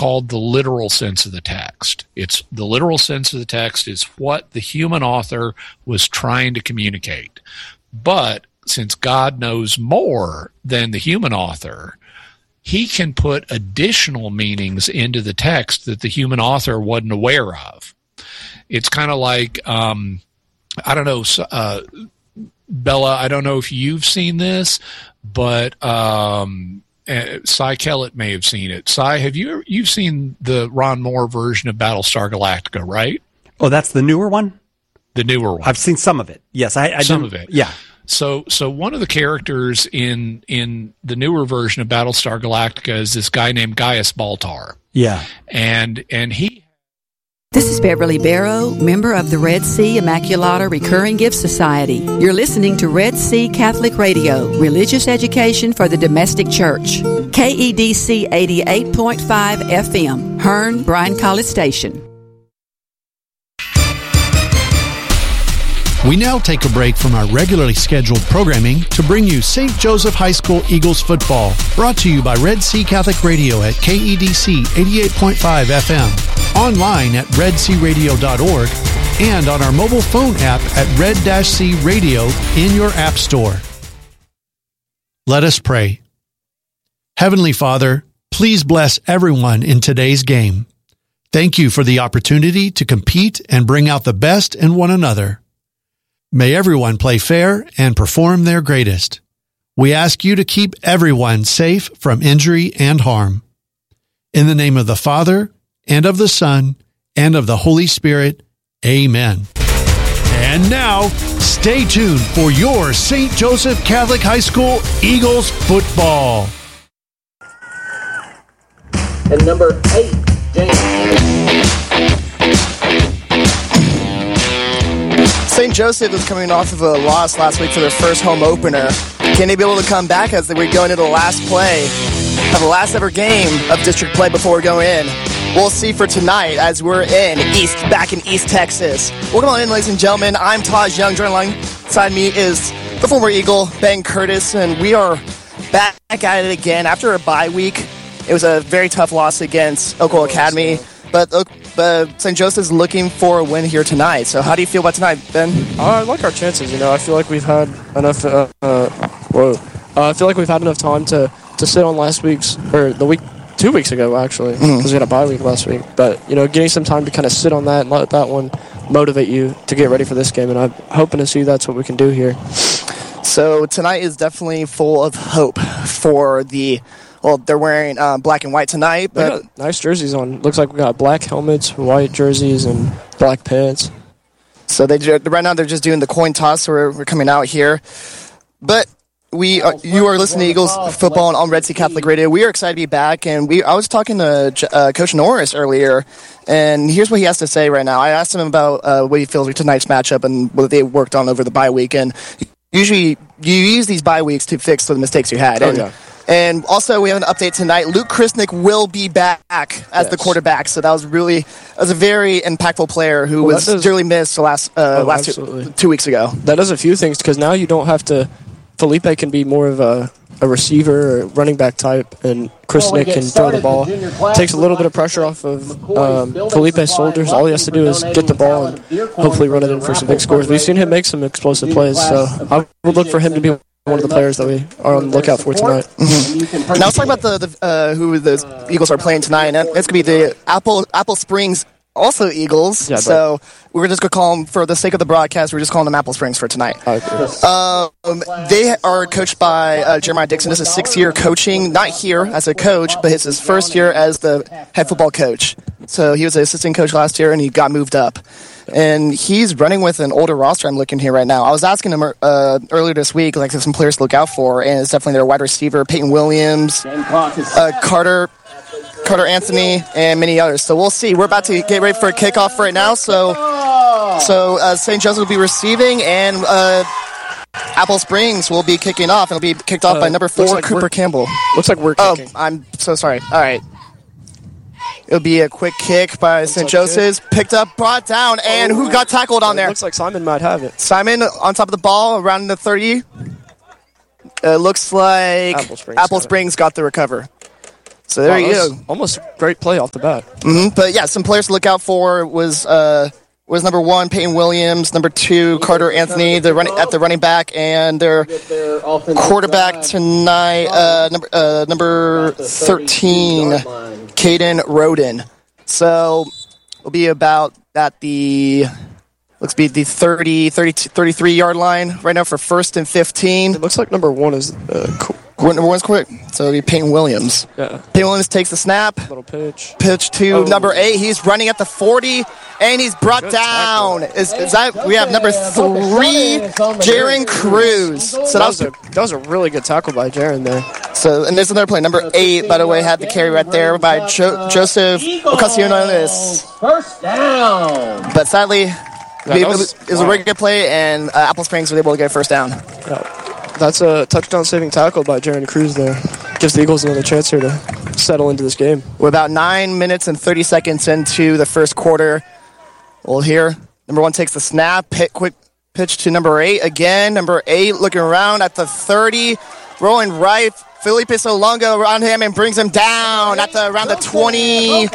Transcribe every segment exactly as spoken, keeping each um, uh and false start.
called the literal sense of the text. It's the literal sense of the text is what the human author was trying to communicate. But since God knows more than the human author, he can put additional meanings into the text that the human author wasn't aware of. It's kind of like, um, I don't know, uh, Bella, I don't know if you've seen this, but um, uh, Cy Kellett may have seen it. Cy, have you you've seen the Ron Moore version of Battlestar Galactica, right? Oh, that's the newer one? The newer one. I've seen some of it. Yes, I, I some of it. Yeah. So, so one of the characters in in the newer version of Battlestar Galactica is this guy named Gaius Baltar. Yeah, and and he. This is Beverly Barrow, member of the Red Sea Immaculata Recurring Gift Society. You're listening to Red Sea Catholic Radio, religious education for the domestic church. K E D C eighty-eight point five F M, Hearn, Bryan College Station. We now take a break from our regularly scheduled programming to bring you Saint Joseph High School Eagles football, brought to you by Red Sea Catholic Radio at K E D C eighty-eight point five F M, online at red sea radio dot org, and on our mobile phone app at Red Sea Radio in your app store. Let us pray. Heavenly Father, please bless everyone in today's game. Thank you for the opportunity to compete and bring out the best in one another. May everyone play fair and perform their greatest. We ask you to keep everyone safe from injury and harm. In the name of the Father, and of the Son, and of the Holy Spirit, amen. And now, stay tuned for your Saint Joseph Catholic High School Eagles football. And number eight, James. Saint Joseph is coming off of a loss last week for their first home opener. Can they be able to come back as we're going into the last play of the last ever game of district play before we go in? We'll see for tonight as we're in East, back in East Texas. Welcome on in, ladies and gentlemen. I'm Taj Young. Joining alongside me is the former Eagle, Ben Curtis, and we are back at it again after a bye week. It was a very tough loss against Oakville Academy, but But Saint Joseph's looking for a win here tonight. So how do you feel about tonight, Ben? Uh, I like our chances. You know, I feel like we've had enough. Uh, uh, whoa, uh, I feel like we've had enough time to, to sit on last week's or the week two weeks ago actually, because mm-hmm. we had a bye week last week. But you know, getting some time to kind of sit on that and let that one motivate you to get ready for this game. And I'm hoping to see that's what we can do here. So tonight is definitely full of hope for the. Well, they're wearing um, black and white tonight, but nice jerseys on. Looks like we got black helmets, white jerseys, and black pants. So they right now they're just doing the coin toss, so we're, we're coming out here. But we, are, you are listening to Eagles football on Red Sea Catholic Radio. We are excited to be back, and we. I was talking to uh, Coach Norris earlier, and here's what he has to say right now. I asked him about uh, what he feels like tonight's matchup and what they worked on over the bye week, and usually you use these bye weeks to fix the mistakes you had. Oh, and, yeah. And also, we have an update tonight. Luke Krisnick will be back as yes. the quarterback. So that was really that was a very impactful player who well, was does, dearly missed the last uh, oh, last two, two weeks ago. That does a few things because now you don't have to. Felipe can be more of a, a receiver or running back type, and Krisnick can throw the ball. Takes a little bit of pressure off of um, Felipe's shoulders. All he has to do is get the ball and hopefully run it in for some big scores. We've seen him make some explosive plays, so I would look for him to be one of the players that we are on the lookout for tonight. Mm-hmm. Now let's talk about the, the uh, who the Eagles are playing tonight. And it's going to be the Apple Apple Springs also Eagles. Yeah, so we're just going to call them, for the sake of the broadcast, we're just calling them Apple Springs for tonight. Um, they are coached by uh, Jeremiah Dixon. This is sixth year coaching, not here as a coach, but it's his first year as the head football coach. So he was an assistant coach last year, and he got moved up. And he's running with an older roster I'm looking here right now. I was asking him uh, earlier this week, like, some players to look out for, and it's definitely their wide receiver, Peyton Williams, uh, Carter Carter Anthony, and many others. So we'll see. We're about to get ready for a kickoff right now. So so uh, Saint Joseph will be receiving, and uh, Apple Springs will be kicking off. It'll be kicked off uh, by number four, like Cooper Campbell. Looks like we're kicking. Oh, I'm so sorry. All right. It'll be a quick kick by Saint Joseph's. Picked up, brought down, and oh, who got tackled on there? It looks like Simon might have it. Simon on top of the ball, around the thirty. It looks like Apple Springs, Apple Springs got the recover. So there Wow, you that go. was almost a great play off the bat. hmm But yeah, some players to look out for was uh, was number one Peyton Williams, number two Carter Anthony, the running at the running back, and their quarterback tonight, uh, number uh, number thirteen, Caden Roden. So we'll be about at the looks to be the thirty, thirty-two, thirty-three yard line right now for first and fifteen. It looks like number one is uh, cool. Number one's quick, so it'll be Peyton Williams. Yeah. Peyton Williams takes the snap. Little pitch. Pitch to Oh. number eight. He's running at the forty, and he's brought Good down. tackle. Is, is that we have number three, Jaron Cruz. So That that was was a that was a really good tackle by Jaron there. so. And there's another play. Number eight, by the way, had the carry right there by jo- Joseph Ocasiones. First down. But sadly, that it was- was, it was a wow. really good play, and uh, Apple Springs was able to get a first down. Yeah. That's a touchdown-saving tackle by Jaron Cruz there. Gives the Eagles another chance here to settle into this game. We're about nine minutes and thirty seconds into the first quarter. We'll hear number one takes the snap. Hit quick pitch to number eight again. Number eight looking around at the thirty, rolling right. Felipe Solongo around him and brings him down at the around the twenty,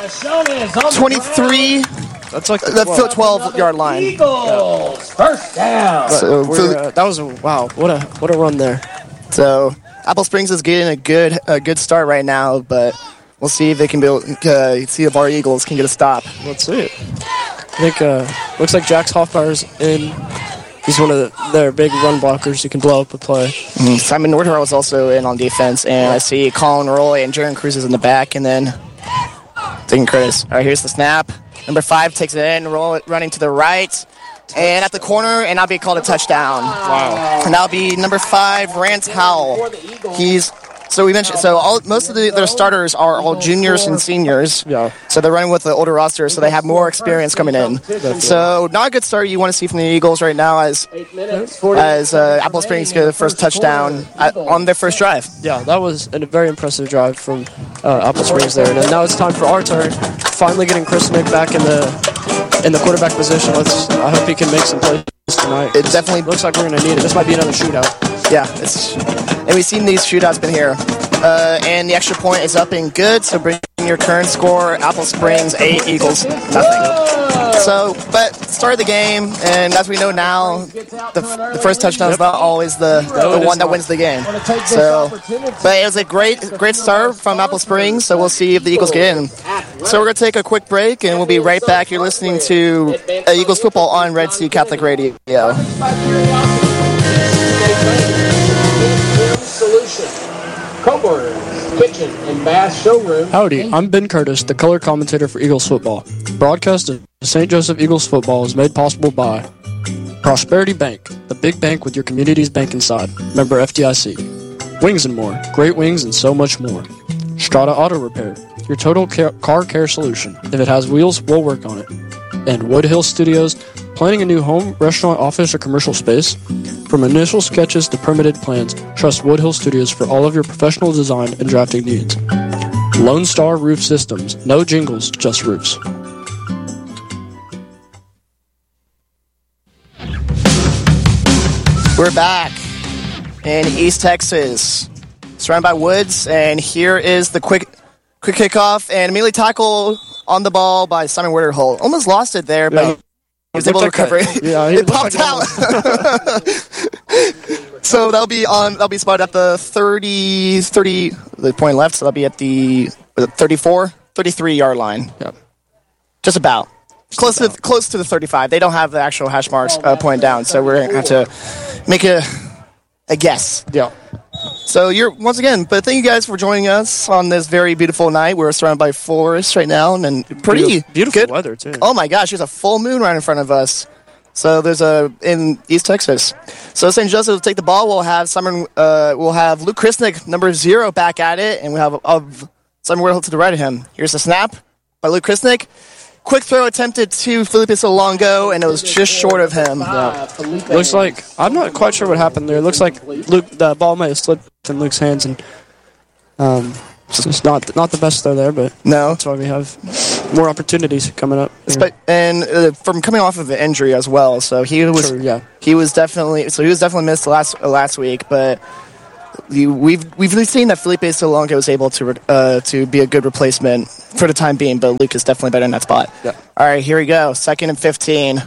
twenty-three, That's like the the twelve. twelve yard line. Eagles. First down. So, We're, Philly- uh, that was a wow! What a what a run there. so Apple Springs is getting a good a good start right now, but we'll see if they can build. Uh, see if our Eagles can get a stop. Let's see it. I think uh, looks like Jax Hoffmeyer's in. He's one of the, their big run blockers who can blow up a play. Simon Nordhart was also in on defense, and I see Colin Roy and Jaron Cruz is in the back, and then taking Curtis. All right, here's the snap. Number five takes it in, roll it, running to the right, and at the corner, and that'll be called a touchdown. Wow. And that'll be number five, Rance Howell. He's so we mentioned so all most of the, their starters are all juniors and seniors. Yeah. So they're running with the older roster, so they have more experience coming in. So not a good start you want to see from the Eagles right now as as uh, Apple Springs get the first touchdown at, on their first drive. Yeah, that was a very impressive drive from uh, Apple Springs there. And now it's time for our turn. Finally getting Chris Nick back in the in the quarterback position. Let's. I hope he can make some plays tonight. It definitely looks like we're going to need it. This might be another shootout. Yeah, it's, and we've seen these shootouts been here. Uh, and the extra point is up and good, so bring your current score, Apple Springs eight, Eagles nothing. So, but start of the game, and as we know now, the, the first touchdown is not always the, the one that wins the game. So, but it was a great great start from Apple Springs, so we'll see if the Eagles get in. So we're going to take a quick break, and we'll be right back. You're listening to uh, Eagles football on Red Sea Catholic Radio. Solution. Coburn Kitchen and Bath Showroom. Howdy, I'm Ben Curtis, the color commentator for Eagles football. Broadcast of Saint Joseph Eagles football is made possible by Prosperity Bank, the big bank with your community's bank inside. Member F D I C. Wings and More, great wings and so much more. Strata Auto Repair, your total ca- car care solution. If it has wheels, we'll work on it. And Woodhill Studios, planning a new home, restaurant, office, or commercial space? From initial sketches to permitted plans, trust Woodhill Studios for all of your professional design and drafting needs. Lone Star Roof Systems, no jingles, just roofs. We're back in East Texas, surrounded by woods, and here is the quick quick kickoff, and immediately tackle on the ball by Simon Witterholt. Almost lost it there, but Yeah. he was able to recover it. Yeah, he it looked popped like out. So that'll be on. That'll be spotted at the thirty, thirty, the point left. So that'll be at the thirty-four, thirty-three yard line. Yep. Just about. Close to close to the thirty-five. They don't have the actual hash marks uh, pointed down, so we're gonna have to make a a guess. Yeah. So you're once again, but thank you guys for joining us on this very beautiful night. We're surrounded by forests right now, and pretty Beautiful, beautiful good weather, too. Oh my gosh, there's a full moon right in front of us. So there's a in East Texas. So Saint Joseph will take the ball. We'll have Simon. Uh, we'll have Luke Krisnick, number zero, back at it, and we have of Simon Witterholt to the right of him. Here's the snap by Luke Krisnick. Quick throw attempted to Felipe Solongo, and it was just short of him. Yeah. Looks like, I'm not quite sure what happened there. It looks like Luke, the ball might have slipped in Luke's hands, and um, it's just not not the best throw there, but No. that's why we have more opportunities coming up. But, and uh, from coming off of an injury as well, so he was True, yeah. he was definitely so he was definitely missed last uh, last week, but you, we've we've seen that Felipe Solongo was able to uh, to be a good replacement for the time being, but Luke is definitely better in that spot. Yeah. All right, here we go. Second and fifteen.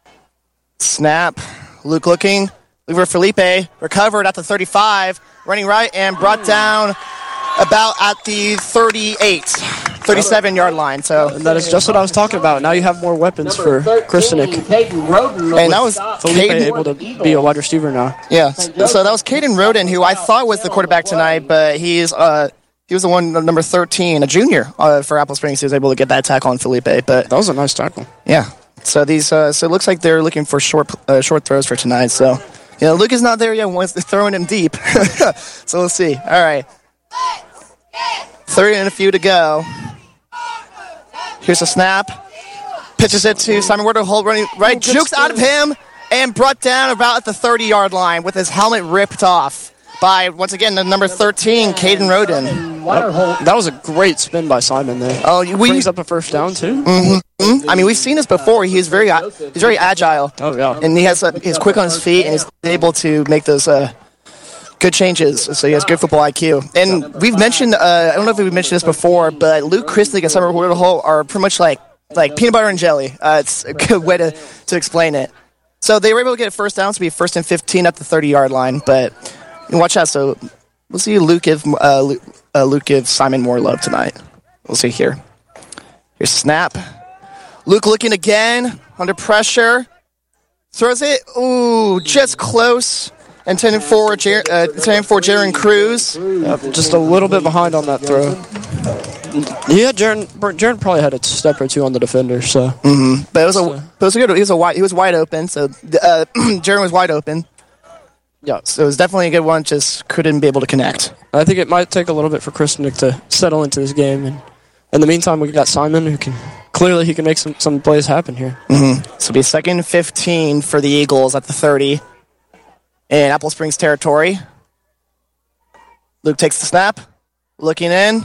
Snap. Luke looking. Over Felipe. Recovered at the thirty-five. Running right and brought down about at the thirty-eight, thirty-seven-yard line. So And that is just what I was talking about. Now you have more weapons for Christinek. And that was Felipe Caden, able to be a wide receiver now. yeah. So that was Caden Roden, who I thought was the quarterback tonight, but he's uh he was the one number thirteen, a junior uh, for Apple Springs. He was able to get that tackle on Felipe. But That was a nice tackle. yeah, so these uh, so it looks like they're looking for short uh, short throws for tonight. So you know, Luke is not there yet. Once they're throwing him deep, so we'll see. All right, thirty and a few to go. Here's a snap. Pitches it to Simon Werderholt, running right, jukes out of him, and brought down about at the thirty-yard line with his helmet ripped off by, once again, the number thirteen, Caden Roden. That was a great spin by Simon there. Oh, we, Brings up a first down, too. I mean, we've seen this before. He's very, he's very agile. Oh, yeah. And he has, uh, he's quick on his feet, and he's able to make those uh, good changes. So he has good football I Q. And we've mentioned, uh, I don't know if we've mentioned this before, but Luke Chrisley and Simon Werderholt are pretty much like like peanut butter and jelly. Uh, it's a good way to, to explain it. So they were able to get a first down to be first and fifteen at the thirty-yard line. But you know, watch out. So we'll see Luke give uh, Luke, uh, Luke give Simon more love tonight. We'll see here. Here's snap. Luke looking again under pressure. Throws it. Ooh, just close. Intended for Jer- uh, intended for Jaron Cruz. Yep, just a little bit behind on that throw. Yeah, Jaron, Jaron probably had a step or two on the defender. So, mm-hmm. but it was a, but it was a good. He was a wide. He was wide open. So uh, Jaron was wide open. Yeah, so it was definitely a good one. Just couldn't be able to connect. I think it might take a little bit for Christenick to settle into this game, and in the meantime, we got Simon who can clearly he can make some some plays happen here. Mm-hmm. So it'll be second and fifteen for the Eagles at the thirty in Apple Springs territory. Luke takes the snap, looking in.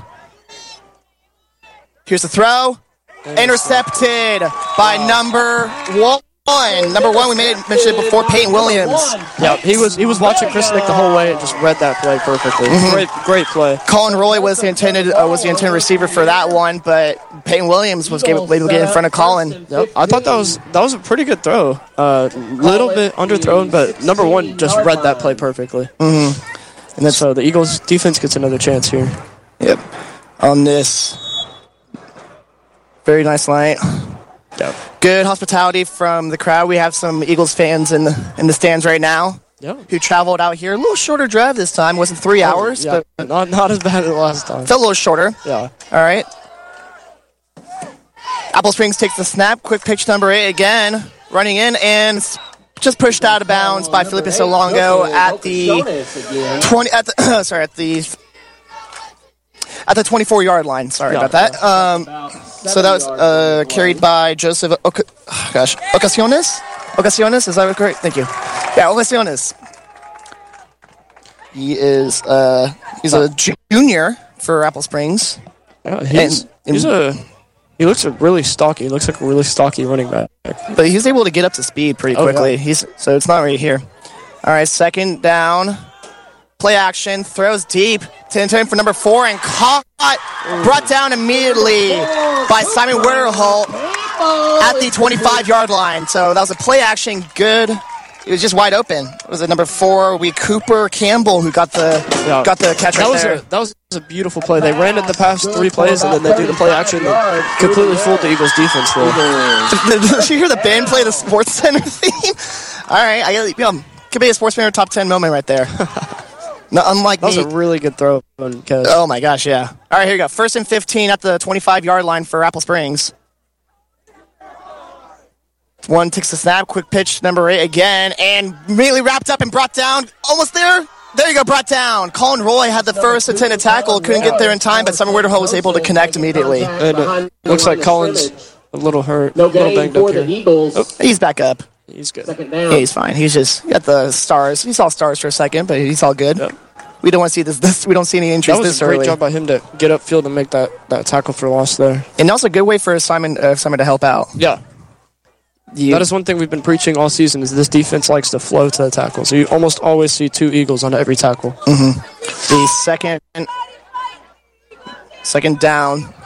Here's the throw. Intercepted by number one. Number one, we made it, mentioned it before, Peyton Williams. Yeah, he was he was watching Christenick the whole way and just read that play perfectly. Mm-hmm. Great, great play. Colin Roy was the intended uh, was the intended receiver for that one, but Peyton Williams was able to get in front of Colin. Yep, I thought that was that was a pretty good throw. A uh, little bit underthrown, but number one just read that play perfectly. Mm-hmm. And then so the Eagles defense gets another chance here. Yep, on this very nice night. Yep. Good hospitality from the crowd. We have some Eagles fans in the in the stands right now. Yep. Who traveled out here. A little shorter drive this time. Wasn't three oh, hours, yeah. but not not as bad as the last time. Felt a little shorter. Yeah. All right. Apple Springs takes the snap. Quick pitch number eight again. Running in and just pushed out of bounds by Felipe Solongo at the twenty. At the sorry, at the at the twenty-four yard line. Sorry yeah. about that. Um, so that was uh, carried by Joseph. Oca- oh, gosh, Ocasiones. Ocasiones, is that correct? Thank you. Yeah, Ocasiones. He is uh, he's a junior for Apple Springs. Yeah, he's, and, and, he's a he looks a really stocky. He looks like a really stocky running back. But he's able to get up to speed pretty quickly. Oh, yeah. He's so it's not right here. All right, second down. Play action, throws deep to intend for number four and caught, brought down immediately by Simon Werderholt at the twenty-five yard line. So that was a play action, good. It was just wide open. It was it number four, we Cooper Campbell, who got the yeah. got the catch that right was there. A, that was a beautiful play. They ran it the past three plays, and then they do the play action that completely fooled the Eagles defense there. Did you hear the band play the Sports Center theme? All right, I you know, could be a Sports Center top ten moment right there. No, unlike that was me. a really good throw. Oh, my gosh, yeah. All right, here you go. First and fifteen at the twenty-five yard line for Apple Springs. One takes the snap. Quick pitch, number eight again. And immediately wrapped up and brought down. Almost there. There you go, brought down. Colin Roy had the first intended tackle. Couldn't get there in time, but Simon Werderholt was able to connect immediately. And it looks like Colin's a little hurt. A little banged up here. Oh, he's back up. He's good. Yeah, he's fine. He's just he got the stars. He saw stars for a second, but he's all good. Yep. We don't want to see this, this. We don't see any injuries this early. That was a great job by him to get upfield and make that, that tackle for loss there. And also a good way for Simon uh, Simon to help out. Yeah. You, that is one thing we've been preaching all season is this defense likes to flow to the tackle. So you almost always see two Eagles on every tackle. Mm-hmm. The second second down